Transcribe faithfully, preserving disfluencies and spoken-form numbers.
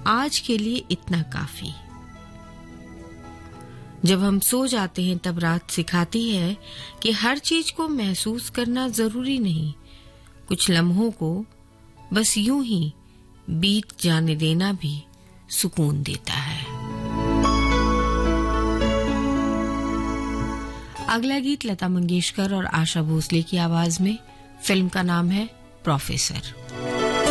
आज के लिए इतना काफी। जब हम सो जाते हैं तब रात सिखाती है कि हर चीज को महसूस करना जरूरी नहीं, कुछ लम्हों को बस यूं ही बीत जाने देना भी सुकून देता है। अगला गीत लता मंगेशकर और आशा भोसले की आवाज में, फिल्म का नाम है प्रोफेसर।